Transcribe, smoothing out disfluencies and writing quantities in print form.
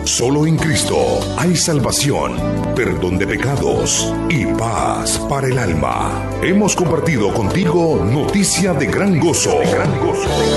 Solo en Cristo hay salvación, perdón de pecados y paz para el alma. Hemos compartido contigo noticia de gran gozo.